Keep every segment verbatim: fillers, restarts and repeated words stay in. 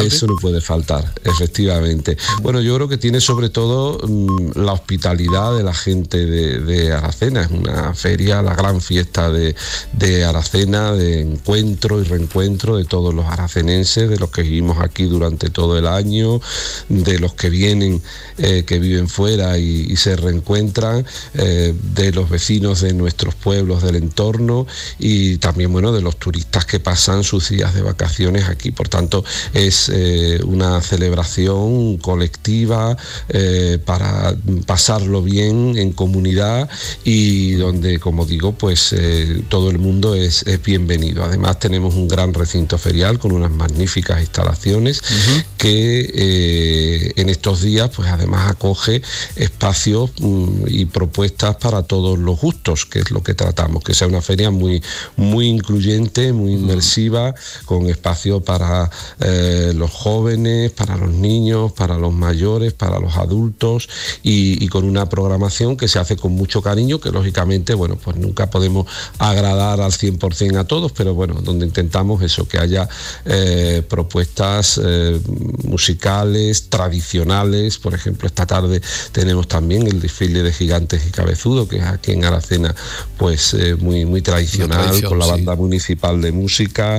alcalde? Eso no puede faltar, efectivamente. Bueno, yo creo que tiene sobre todo mmm, la hospitalidad de la gente de, de Aracena. Es una feria, la gran fiesta de, de Aracena, de encuentro y reencuentro de todos los aracenenses, de los que vivimos aquí durante todo el año, de los que vienen, eh, que viven fuera y, y se reencuentran, eh, de los vecinos de nuestros pueblos del entorno y también, bueno, de los turistas que pasan sus días de vacaciones aquí. Por tanto, es eh, una celebración colectiva eh, para pasarlo bien en comunidad y donde, como digo, pues eh, todo el mundo es, es bienvenido. Además, tenemos un gran recinto ferial con unas magníficas instalaciones uh-huh. que eh, en estos días, pues además acoge espacios um, y propuestas para todos los gustos, que es lo que tratamos, que sea una feria muy, muy incluyente, muy inmersiva, con espacio para eh, los jóvenes, para los niños, para los mayores, para los adultos y, y con una programación que se hace con mucho cariño, que lógicamente, bueno, pues nunca podemos agradar al cien por ciento a todos, pero bueno, donde intentamos eso, que haya eh, propuestas eh, musicales, tradicionales. Por ejemplo, esta tarde tenemos también el desfile de Gigantes y Cabezudo, que es aquí en Aracena, pues eh, muy, muy tradicional, con la banda sí. municipal de música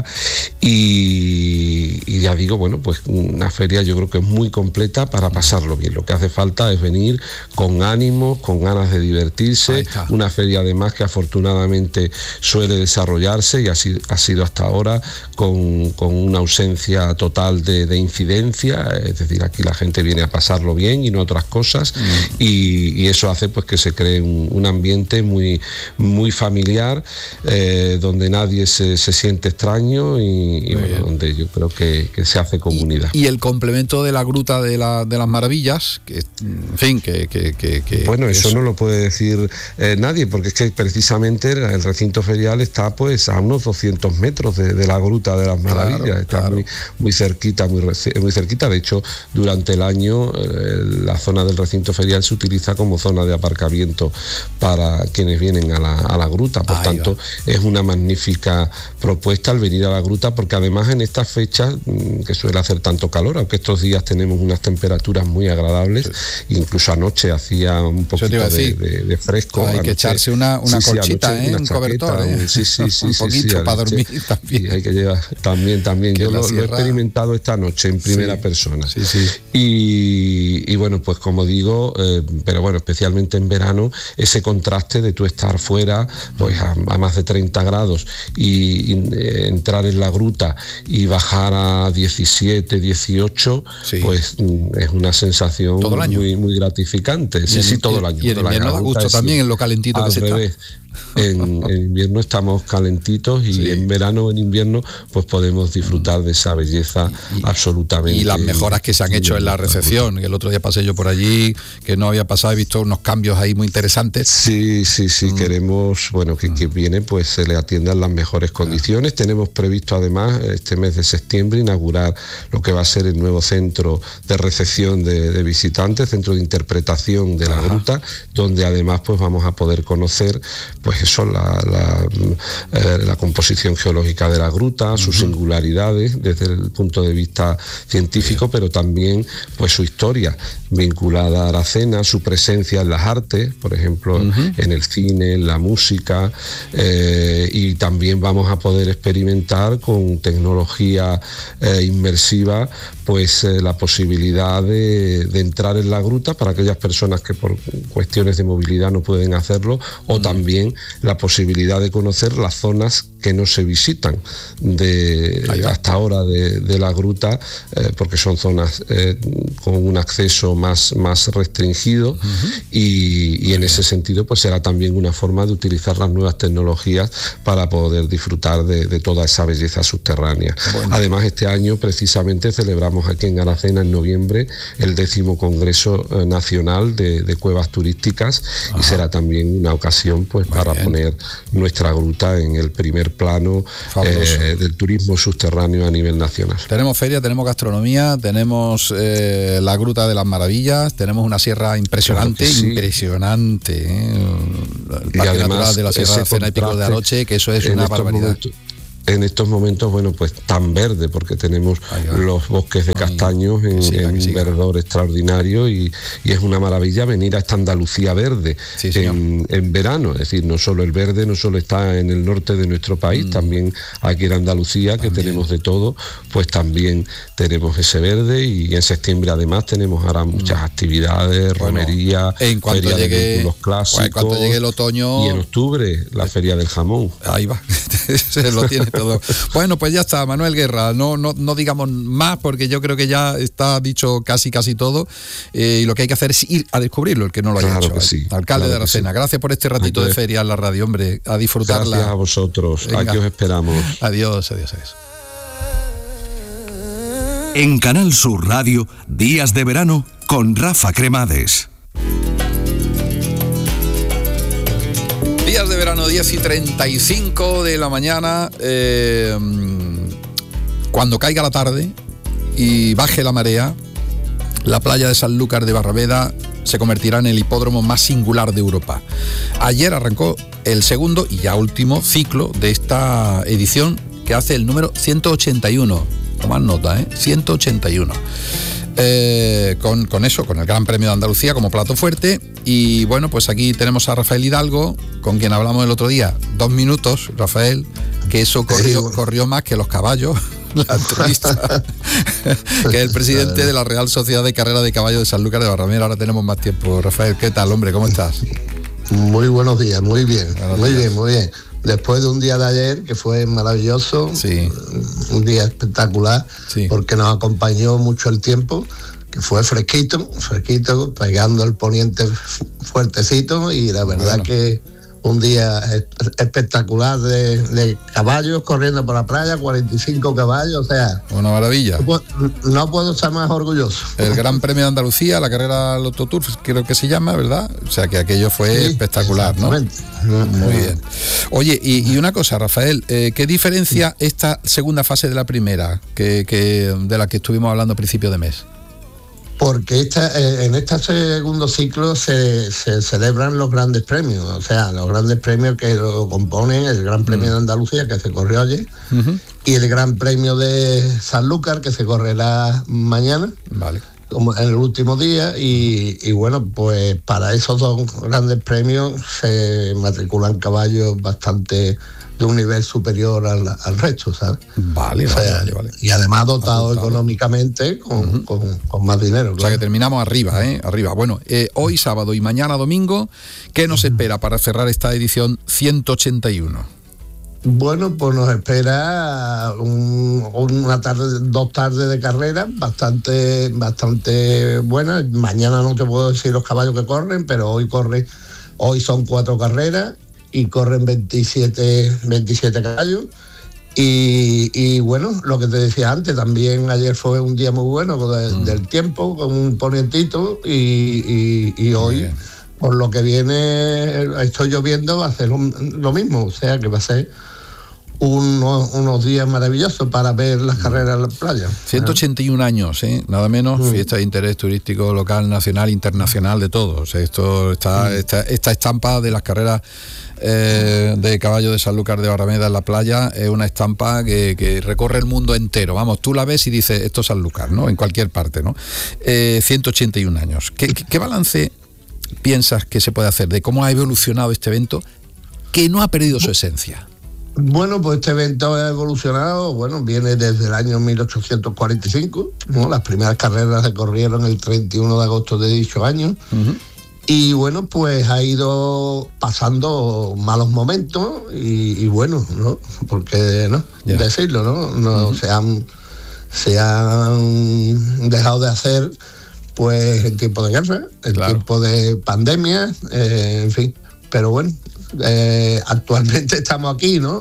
y, y ya digo, bueno, pues una feria yo creo que es muy completa para pasarlo bien. Lo que hace falta es venir con ánimo, con ganas de divertirse, una feria además que afortunadamente suele desarrollarse y así ha sido hasta ahora con, con una ausencia total de, de incidencia, es decir, aquí la gente viene a pasarlo bien y no otras cosas mm. y, y eso hace pues que se cree un, un ambiente muy, muy familiar, eh, donde nadie se, se siente extraño y, y bueno, donde yo creo que, que se hace comunidad. Y, y el complemento de la Gruta de, la, de las Maravillas, que en fin, que... que, que, que bueno, eso, eso no lo puede decir eh, nadie, porque es que precisamente el recinto ferial está pues a unos doscientos metros de, de la Gruta de las Maravillas, claro, está claro. muy, muy cerquita, muy, muy cerquita. De hecho, durante el año eh, la zona del recinto ferial se utiliza como zona de aparcamiento para quienes vienen a la, a la Gruta. Por Ahí tanto, va. es una magnífica propuesta el venir a la Gruta, porque además en estas fechas que suele hacer tanto calor, aunque estos días tenemos unas temperaturas muy agradables, sí. incluso anoche hacía un poquito de, de, de fresco. Hay anoche, que echarse una, una sí, colchita, sí, ¿eh? Un cobertor, ¿eh? Sí, sí, sí. un sí, poquito sí, sí, para dormir también. Y hay que llevar también, también. Yo lo, sierra... lo he experimentado esta noche en primera sí, persona. Sí, sí. Y, y bueno, pues como digo, eh, pero bueno, especialmente en verano, ese contraste de tú estar fuera, pues a, a más de treinta grados y, y eh, entrar en la Gruta y bajar a diecisiete, dieciocho, sí. pues es una sensación muy, muy gratificante. Sí, en, sí, todo el año. Y en invierno da gusto también en lo calentito que se revés. está. En, en invierno estamos calentitos y sí. en verano o en invierno pues podemos disfrutar de esa belleza y, absolutamente. Y las mejoras que se han hecho en la recepción, que el otro día pasé yo por allí, que no había pasado, he visto unos cambios ahí muy interesantes. Sí, sí, sí, mm. queremos, bueno, que quien viene pues se le atiendan las mejores condiciones. Ah. Tenemos previsto además este mes de septiembre inaugurar lo que va a ser el nuevo centro de recepción de, de visitantes, centro de interpretación de la Ajá. Gruta, donde además pues vamos a poder conocer pues eso, la, la, eh, la composición geológica de la gruta, uh-huh. sus singularidades desde el punto de vista científico, pero también pues su historia vinculada a Aracena, su presencia en las artes, por ejemplo, uh-huh. en el cine, en la música, eh, y también vamos a poder experimentar con tecnología eh, inmersiva pues eh, la posibilidad de, de entrar en la gruta para aquellas personas que por cuestiones de movilidad no pueden hacerlo, o uh-huh. también la posibilidad de conocer las zonas que no se visitan de hasta ahora de, de la gruta, eh, porque son zonas eh, con un acceso más, más restringido uh-huh. y, y en ese sentido pues será también una forma de utilizar las nuevas tecnologías para poder disfrutar de, de toda esa belleza subterránea. Bueno. Además, este año precisamente celebramos aquí en Aracena en noviembre el décimo Congreso eh, Nacional de, de Cuevas Turísticas Ajá. y será también una ocasión pues Muy para bien. poner nuestra gruta en el primer plano eh, del turismo subterráneo a nivel nacional. Tenemos feria, tenemos gastronomía, tenemos eh, la Gruta de las Maravillas, tenemos una sierra impresionante, claro sí. impresionante, ¿eh? el Parque Natural de la Sierra de Aracena y Picos de Aroche, que eso es una barbaridad. Momentos, en estos momentos, bueno, pues tan verde, porque tenemos los bosques de castaños en, sí, en un verdor extraordinario y, y es una maravilla venir a esta Andalucía verde sí, en, en verano. Es decir, no solo el verde, no solo está en el norte de nuestro país, mm. también aquí en Andalucía, que también tenemos de todo, pues también tenemos ese verde, y en septiembre además tenemos ahora muchas mm. actividades, bueno, romería, en cuanto feria llegue, de vehículos clásicos, en cuanto llegue el otoño, y en octubre la feria del jamón. Ahí va, se lo tiene todo. Bueno, pues ya está, Manuel Guerra, no, no, no digamos más, porque yo creo que ya está dicho casi casi todo, eh, y lo que hay que hacer es ir a descubrirlo, el que no lo haya claro hecho. Que sí, Alcalde claro de Aracena, sí. Gracias por este ratito Entonces, de feria en la radio, hombre, a disfrutarla. Gracias a vosotros, Venga. Aquí os esperamos. Adiós, adiós, adiós. En Canal Sur Radio, Días de Verano con Rafa Cremades. Días de verano, diez y treinta y cinco de la mañana, eh, cuando caiga la tarde y baje la marea, la playa de Sanlúcar de Barrameda se convertirá en el hipódromo más singular de Europa. Ayer arrancó el segundo y ya último ciclo de esta edición, que hace el número ciento ochenta y uno. Tomad nota, ¿eh? ciento ochenta y uno. Eh, con, con eso, con el Gran Premio de Andalucía como plato fuerte. Y bueno, pues aquí tenemos a Rafael Hidalgo, con quien hablamos el otro día, dos minutos, Rafael, que eso corrió, corrió más que los caballos, la entrevista, que es el presidente de la Real Sociedad de Carrera de Caballos de Sanlúcar de Barrameda. Ahora tenemos más tiempo. Rafael, ¿qué tal, hombre? ¿Cómo estás? Muy buenos días, muy bien, buenos muy días. bien, muy bien. Después de un día de ayer que fue maravilloso, sí. un día espectacular, sí. porque nos acompañó mucho el tiempo, que fue fresquito, fresquito, pegando el poniente fuertecito, y la verdad bueno. que un día espectacular de, de caballos corriendo por la playa, cuarenta y cinco caballos, o sea... Una maravilla. No puedo, no puedo estar más orgulloso. El Gran Premio de Andalucía, la carrera Lotto Tour, creo que se llama, ¿verdad? O sea, que aquello fue sí, espectacular, ¿no? Muy bien. Oye, y, y una cosa, Rafael, eh, ¿qué diferencia esta segunda fase de la primera, que, que de la que estuvimos hablando a principio de mes? Porque esta, eh, en este segundo ciclo se, se celebran los grandes premios, o sea, los grandes premios que lo componen el Gran Premio mm. de Andalucía, que se corrió ayer, uh-huh. y el Gran Premio de Sanlúcar, que se correrá mañana, vale. como en el último día, y, y bueno, pues para esos dos grandes premios se matriculan caballos bastante... de un nivel superior al, al resto, ¿sabes? Vale, o sea, vale, vale. Y además dotado económicamente con, uh-huh. con, con más dinero. O claro. sea que terminamos arriba, ¿eh? Arriba. Bueno, eh, hoy sábado y mañana domingo, ¿qué nos espera para cerrar esta edición ciento ochenta y uno? Bueno, pues nos espera un, una tarde, dos tardes de carrera bastante, bastante buenas. Mañana no te puedo decir los caballos que corren, pero hoy corre, hoy son cuatro carreras y corren veintisiete, veintisiete caballos. Y, y bueno, lo que te decía antes, también ayer fue un día muy bueno de, mm. del tiempo, con un ponientito, y, y, y hoy, bien. por lo que viene, estoy lloviendo, va a ser un, lo mismo, o sea que va a ser unos, unos días maravillosos para ver las carreras en la playa. ciento ochenta y un años, ¿eh? Nada menos, mm. fiesta de interés turístico local, nacional, internacional, de todo. O sea, esto está, mm. esta, esta estampa de las carreras eh, de caballo de Sanlúcar de Barrameda en la playa es una estampa que, que recorre el mundo entero. Vamos, tú la ves y dices, esto es Sanlúcar, ¿no? En cualquier parte, ¿no? Eh, ciento ochenta y un años. ¿Qué, qué, qué balance piensas que se puede hacer de cómo ha evolucionado este evento que no ha perdido su esencia? Bueno, pues este evento ha evolucionado, bueno, viene desde el año mil ochocientos cuarenta y cinco, ¿no? Las primeras carreras se corrieron el treinta y uno de agosto de dicho año, uh-huh. y bueno, pues ha ido pasando malos momentos y, y bueno, ¿no? Porque, ¿no? Yeah. Decirlo, ¿no? no uh-huh. se, han, se han dejado de hacer, pues, en tiempo de guerra, en claro. tiempo de pandemia, eh, en fin, pero bueno, Eh, actualmente estamos aquí, ¿no?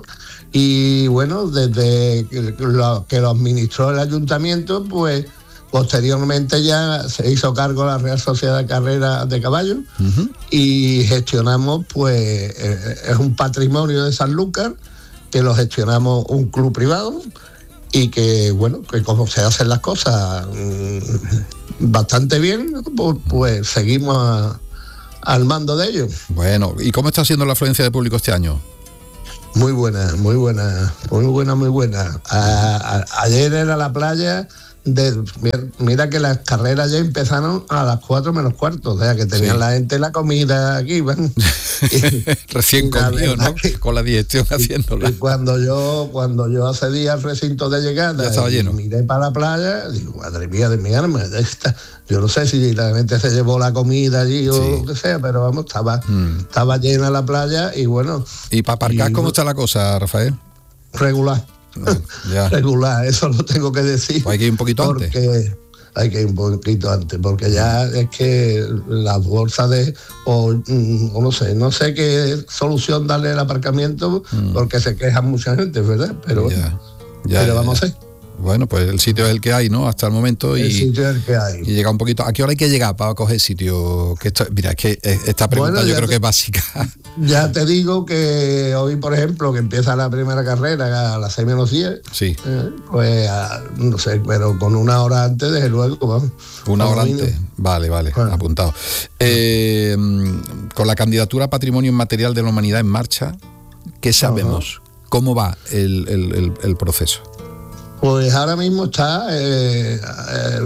Y bueno, desde que lo, que lo administró el ayuntamiento, pues posteriormente ya se hizo cargo la Real Sociedad de Carrera de Caballos, uh-huh. y gestionamos, pues eh, es un patrimonio de Sanlúcar que lo gestionamos un club privado y que, bueno, que como se hacen las cosas mmm, bastante bien, pues, pues seguimos a al mando de ellos. Bueno, ¿y cómo está siendo la afluencia de público este año? Muy buena, muy buena, muy buena, muy buena. A, a, ayer era la playa. De, mira que las carreras ya empezaron a las cuatro menos cuarto, o sea que tenían sí. la gente la comida aquí, ¿ven? Recién comido, ¿no? Que, con la digestión haciéndola. Y cuando yo, cuando yo accedí al recinto de llegada, ya estaba lleno. Miré para la playa, digo, madre mía de mi alma, ya está. Yo no sé si la gente se llevó la comida allí o sí. lo que sea, pero vamos, estaba, mm. estaba llena la playa y bueno. ¿Y para aparcar y, cómo está la cosa, Rafael? Regular. No, ya. Regular, eso lo tengo que decir. Pues hay que ir un poquito porque antes. Hay que ir un poquito antes, porque ya es que las bolsas de, o, o no sé, no sé qué solución darle el aparcamiento, mm. porque se quejan mucha gente, ¿verdad? Pero ya, bueno, ya, ¿qué le ya, vamos ya. a hacer? Bueno, pues el sitio es el que hay, ¿no? Hasta el momento. Y, el sitio es el que hay. Y llega un poquito. ¿A qué hora hay que llegar para coger sitio? Que esto, mira, es que esta pregunta bueno, yo creo te, que es básica. Ya te digo que hoy, por ejemplo, que empieza la primera carrera a las seis menos diez. Sí. Eh, pues, a, no sé, pero con una hora antes, desde luego, vamos. Una hora antes. Vale, vale, bueno. Apuntado. Eh, con la candidatura a Patrimonio Inmaterial de la Humanidad en marcha, ¿qué sabemos? Uh-huh. ¿Cómo va el, el, el, el proceso? Pues ahora mismo está eh, eh,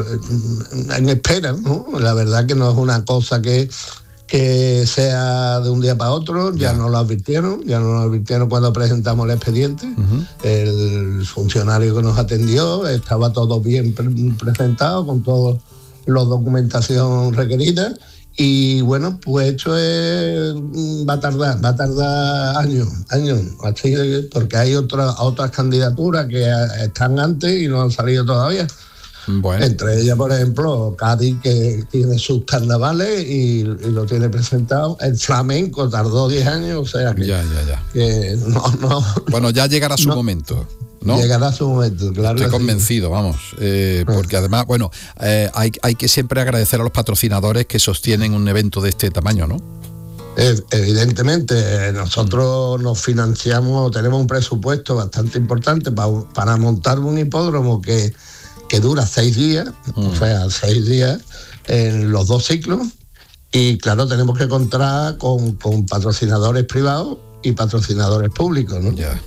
en espera, ¿no? La verdad que no es una cosa que, que sea de un día para otro, ya, ya nos lo advirtieron, ya nos lo advirtieron cuando presentamos el expediente. Uh-huh. El funcionario que nos atendió estaba todo bien pre- presentado, con toda la documentación requerida. Y bueno, pues esto es, va a tardar, va a tardar años, años, así, porque hay otra, otras candidaturas que están antes y no han salido todavía. Bueno. Entre ellas, por ejemplo, Cádiz, que tiene sus carnavales y, y lo tiene presentado. El flamenco tardó diez años, o sea que, ya, ya, ya. que no, no. Bueno, ya llegará su no, momento. ¿no? Llegará su momento, claro. Estoy convencido, sí. vamos, eh, porque además, bueno, eh, hay, hay que siempre agradecer a los patrocinadores que sostienen un evento de este tamaño, ¿no? Evidentemente, nosotros nos financiamos, tenemos un presupuesto bastante importante para, para montar un hipódromo que, que dura seis días, mm. o sea, seis días en los dos ciclos, y claro, tenemos que contar con, con patrocinadores privados y patrocinadores públicos, ¿no? Yeah.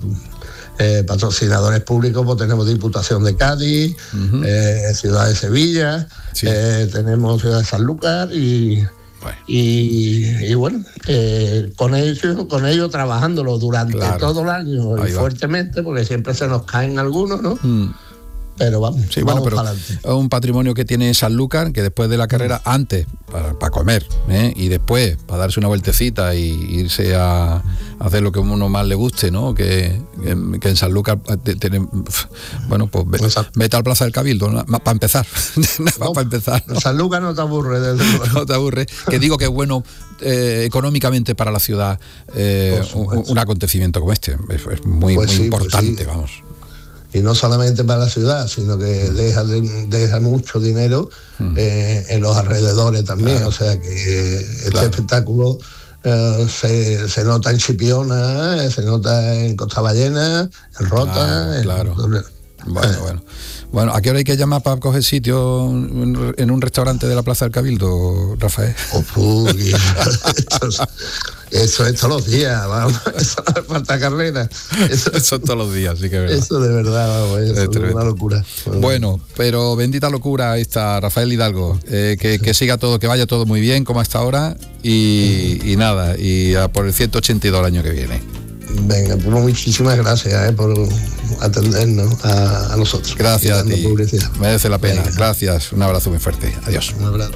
Eh, patrocinadores públicos, pues tenemos Diputación de Cádiz, uh-huh. eh, Ciudad de Sevilla, sí. eh, tenemos Ciudad de Sanlúcar y, bueno. y, y bueno, eh, con ellos con ellos trabajándolo durante claro. todo el año Ahí y va. fuertemente, porque siempre se nos caen algunos, ¿no? Mm. Pero vamos, sí, vamos bueno, pero para adelante. Es un patrimonio que tiene Sanlúcar, que después de la carrera, antes para, para comer, ¿eh? y después para darse una vueltecita y irse a, a hacer lo que a uno más le guste, ¿no? Que, que, que en Sanlúcar tiene, bueno, pues ve, vete al Plaza del Cabildo, ¿no? Para empezar, no, para empezar. ¿no? Sanlúcar no te aburre, desde luego. No te aburre, que digo que es bueno eh, económicamente para la ciudad eh, un, un acontecimiento como este, es, es muy, pues muy sí, importante, pues sí. vamos. Y no solamente para la ciudad, sino que deja, deja mucho dinero mm. eh, en los alrededores también. Claro. O sea que este claro. espectáculo eh, se, se nota en Chipiona, eh, se nota en Costa Ballena, en Rota. Claro, claro. En... Bueno, bueno. Bueno, ¿a qué hora hay que llamar para coger sitio en un restaurante de la Plaza del Cabildo, Rafael? Oh, uy, eso, eso es todos los días, vamos. Eso no falta carrera. Eso, eso es todos los días, sí que es verdad. Eso de verdad, vamos, eso es, es una locura. Bueno, pero bendita locura esta, Rafael Hidalgo. Eh, que, que siga todo, que vaya todo muy bien como hasta ahora y, y nada, y a por el ciento ochenta y dos el año que viene. Venga, pues muchísimas gracias eh, por atendernos a, a nosotros. Gracias a ti. Publicidad. Merece la pena. Venga. Gracias. Un abrazo muy fuerte. Adiós. Un abrazo.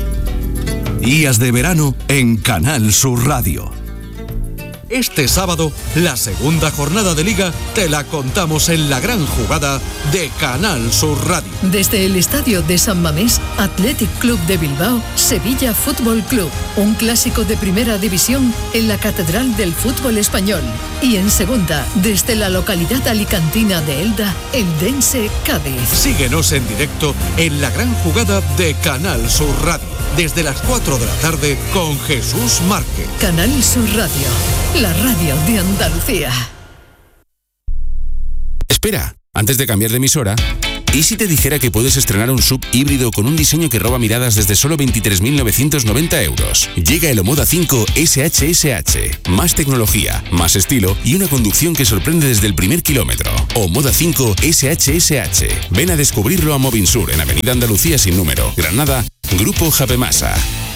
Días de verano en Canal Sur Radio. Este sábado, la segunda jornada de Liga te la contamos en la gran jugada de Canal Sur Radio. Desde el estadio de San Mamés, Athletic Club de Bilbao, Sevilla Fútbol Club, un clásico de primera división en la Catedral del Fútbol Español. Y en segunda, desde la localidad alicantina de Elda, Eldense Cádiz. Síguenos en directo en la gran jugada de Canal Sur Radio. Desde las cuatro de la tarde con Jesús Márquez. Canal Sur Radio, la radio de Andalucía. Espera, antes de cambiar de emisora, ¿Y si te dijera que puedes estrenar un sub híbrido con un diseño que roba miradas desde solo veintitrés mil novecientos noventa euros? Llega el Omoda cinco S H S H. Más tecnología, más estilo y una conducción que sorprende desde el primer kilómetro. Omoda cinco S H S H. Ven a descubrirlo a Movinsur en Avenida Andalucía sin número, Granada, Grupo Japemasa.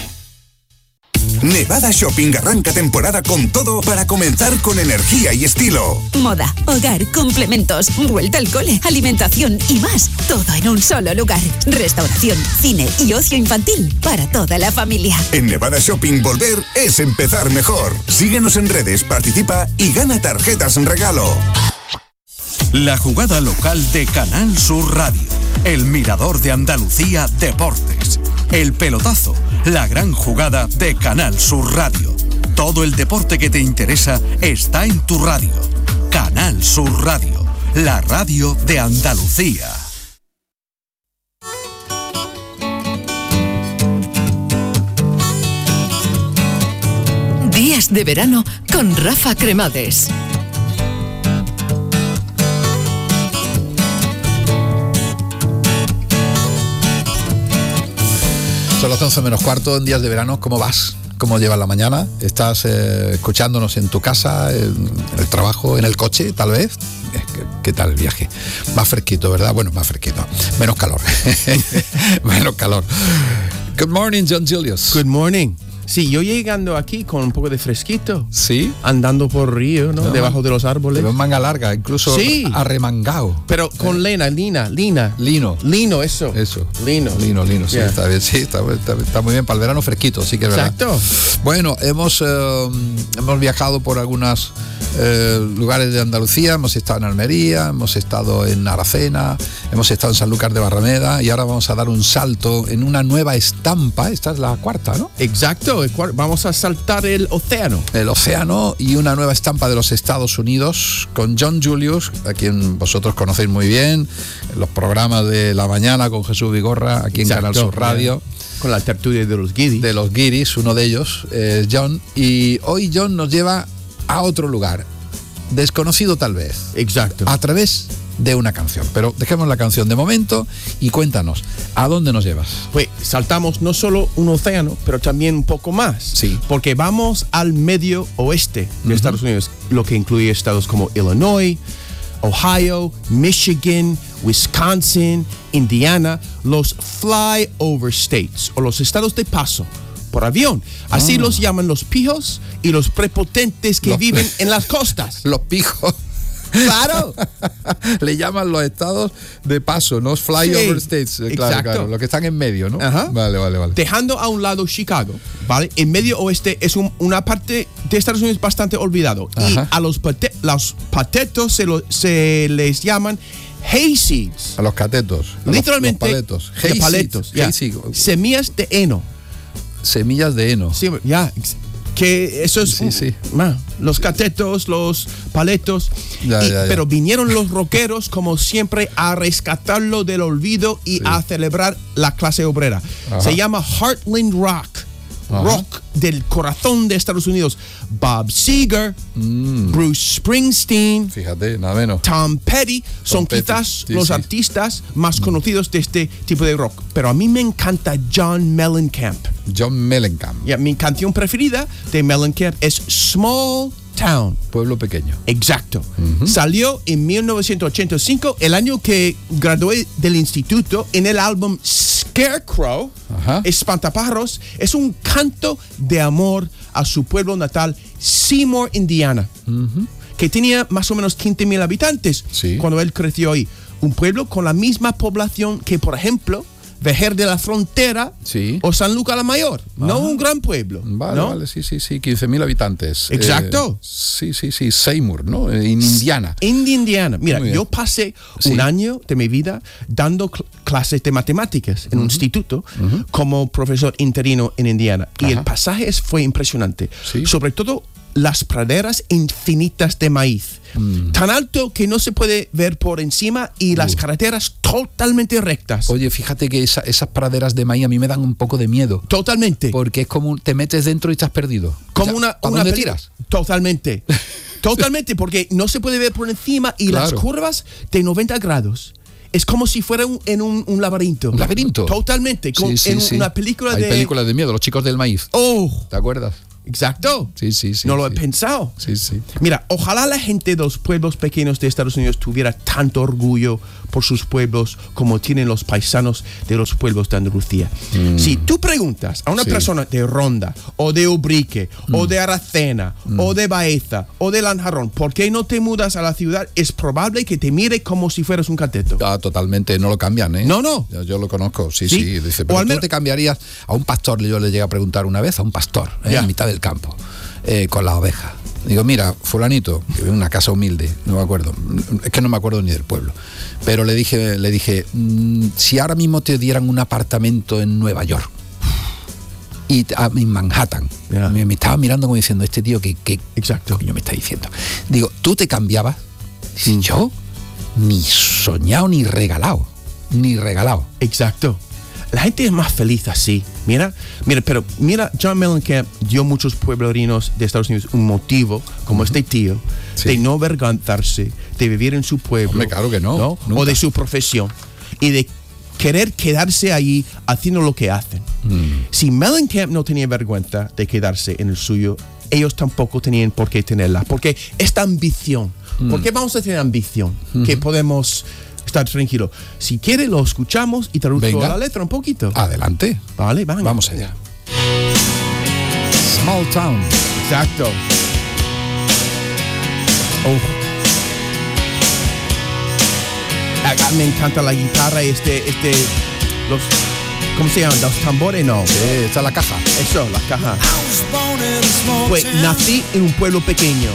Nevada Shopping arranca temporada con todo para comenzar con energía y estilo. Moda, hogar, complementos, vuelta al cole, alimentación y más. Todo en un solo lugar. Restauración, cine y ocio infantil para toda la familia. En Nevada Shopping volver es empezar mejor. Síguenos en redes, participa y gana tarjetas en regalo. La jugada local de Canal Sur Radio. El Mirador de Andalucía Deportes. El pelotazo. La gran jugada de Canal Sur Radio. Todo el deporte que te interesa está en tu radio. Canal Sur Radio. La radio de Andalucía. Días de verano con Rafa Cremades. Son las once menos cuarto en días de verano. ¿Cómo vas? ¿Cómo llevas la mañana? ¿Estás eh, escuchándonos en tu casa, en el trabajo, en el coche, tal vez? ¿Qué, qué tal el viaje? Más fresquito, ¿verdad? Bueno, más fresquito. Menos calor. Menos calor. Good morning, John Julius. Good morning. Sí, yo llegando aquí con un poco de fresquito. Sí. Andando por río, ¿no? no Debajo de los árboles. Pero manga larga, incluso sí. Arremangado. Pero con eh. lena, lina, lina. Lino. Lino, eso. Eso. Lino. Lino, lino, sí, yeah. está bien. Sí, está, está, está muy bien para el verano fresquito, sí que es verdad. Exacto. Bueno, hemos, eh, hemos viajado por algunos eh, lugares de Andalucía. Hemos estado en Almería, hemos estado en Aracena, hemos estado en Sanlúcar de Barrameda y ahora vamos a dar un salto en una nueva estampa. Esta es la cuarta, ¿no? Exacto. Vamos a saltar el océano. El océano y una nueva estampa de los Estados Unidos con John Julius, a quien vosotros conocéis muy bien, en los programas de la mañana con Jesús Vigorra, aquí en Exacto, Canal Sur Radio. Con la tertulia de los guiris. De los guiris, uno de ellos, eh, John. Y hoy John nos lleva a otro lugar, desconocido tal vez. Exacto. A través de una canción. Pero dejemos la canción de momento y cuéntanos, ¿a dónde nos llevas? Pues saltamos no solo un océano, pero también un poco más. Sí. Porque vamos al medio oeste de uh-huh. Estados Unidos, lo que incluye estados como Illinois, Ohio, Michigan, Wisconsin, Indiana, los flyover states, o los estados de paso por avión. Así ah. los llaman los pijos y los prepotentes que los... viven en las costas. Los pijos. Claro. Le llaman los estados de paso, no flyover sí, states. Claro, exacto. Claro, los que están en medio, ¿no? Ajá. Vale, vale, vale. Dejando a un lado Chicago, ¿vale? En medio oeste es un, una parte de Estados Unidos bastante olvidado. Ajá. Y a los, pate, los patetos se, lo, se les llaman hayseeds. A los catetos. A literalmente. Los, los paletos. Hay paletos. Yeah. Semillas de heno. Semillas de heno. Sí, ya. Yeah. Que eso es sí, sí. Uh, los catetos, los paletos, ya, y, ya, ya. pero vinieron los rockeros como siempre a rescatarlo del olvido y sí. a celebrar la clase obrera. Ajá. Se llama Heartland Rock. Ajá. Rock del corazón de Estados Unidos. Bob Seger, mm. Bruce Springsteen, fíjate, nada menos. Tom Petty Tom son Petty. quizás sí, los sí. artistas más mm. conocidos de este tipo de rock. Pero a mí me encanta John Mellencamp. John Mellencamp. Yeah, mi canción preferida de Mellencamp es Small Town. Pueblo pequeño. Exacto. Uh-huh. Salió en mil novecientos ochenta y cinco, el año que gradué del instituto, en el álbum Scarecrow, uh-huh. Espantapájaros. Es un canto de amor a su pueblo natal, Seymour, Indiana, uh-huh. que tenía más o menos quince mil habitantes sí. cuando él creció ahí. Un pueblo con la misma población que, por ejemplo, Vejer de la Frontera sí. o Sanlúcar la Mayor. Ah. No un gran pueblo. Vale, ¿no? vale, sí, sí, sí, quince mil habitantes. Exacto. Eh, sí, sí, sí, Seymour, ¿no? En Indiana. En Indiana. Mira, yo pasé sí. un año de mi vida dando cl- clases de matemáticas en uh-huh. un instituto uh-huh. como profesor interino en Indiana. Y Ajá. el pasaje fue impresionante. Sí. Sobre todo las praderas infinitas de maíz. Mm. Tan alto que no se puede ver por encima y uh. las carreteras totalmente rectas. Oye, fíjate que esa, esas praderas de maíz a mí me dan un poco de miedo. Totalmente. Porque es como te metes dentro y estás perdido. Como o sea, una, ¿para una dónde peli- tiras? Totalmente. Totalmente, porque no se puede ver por encima y claro. las curvas de noventa grados. es como si fuera un, en un, un laberinto. ¿Un laberinto? Totalmente. Con, sí, sí, en sí. una película Hay de... películas de miedo, Los chicos del maíz. Oh. ¿Te acuerdas? Exacto. Sí, sí, sí. No lo sí. he pensado. Sí, sí. Mira, ojalá la gente de los pueblos pequeños de Estados Unidos tuviera tanto orgullo por sus pueblos como tienen los paisanos de los pueblos de Andalucía. Mm. Si tú preguntas a una sí. persona de Ronda, o de Ubrique, mm. o de Aracena, mm. o de Baeza, o de Lanjarón, ¿por qué no te mudas a la ciudad? Es probable que te mire como si fueras un cateto. Ah, totalmente, no lo cambian, ¿eh? No, no. Yo, yo lo conozco, sí, sí. sí. Dice, pero o al tú menos... te cambiarías a un pastor, yo le llegué a preguntar una vez a un pastor, ¿eh? En mitad del campo, eh, con las ovejas. Digo, mira, fulanito, que vive en una casa humilde, no me acuerdo, es que no me acuerdo ni del pueblo, pero le dije, le dije, mmm, si ahora mismo te dieran un apartamento en Nueva York y a, en Manhattan, yeah. me, me estaba mirando como diciendo, este tío, ¿qué, qué, Exacto. qué coño me está diciendo? Digo, ¿tú te cambiabas? Dice, mm. yo, ni soñado ni regalado, ni regalado. Exacto. La gente es más feliz así. Mira, mira, pero mira, John Mellencamp dio a muchos pueblerinos de Estados Unidos un motivo, como uh-huh. este tío, sí. de no avergonzarse, de vivir en su pueblo. Hombre, claro que no. ¿no? O de su profesión. Y de querer quedarse ahí haciendo lo que hacen. Mm. Si Mellencamp no tenía vergüenza de quedarse en el suyo, ellos tampoco tenían por qué tenerla. Porque esta ambición, mm. ¿por qué vamos a tener ambición? Mm-hmm. Que podemos... estar tranquilo. Si quiere lo escuchamos y traduzco la letra un poquito. Adelante. Vale, vamos. Vamos allá. Small Town. Exacto. Oh. A, a, me encanta la guitarra, este, este, los, ¿cómo se llaman? Los tambores, no. Sí, esta es la caja. Eso, la caja. Pues nací en un pueblo pequeño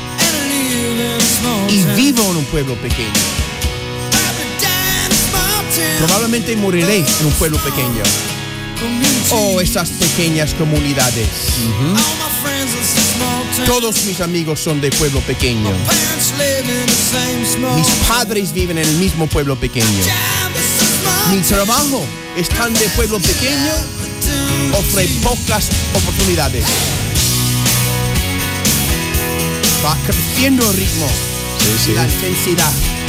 y vivo en un pueblo pequeño. Probablemente moriré en un pueblo pequeño. Oh, esas pequeñas comunidades. Uh-huh. Todos mis amigos son de pueblo pequeño. Mis padres viven en el mismo pueblo pequeño. Mi trabajo es tan de pueblo pequeño, ofrece pocas oportunidades. Va creciendo el ritmo, sí, sí. La intensidad.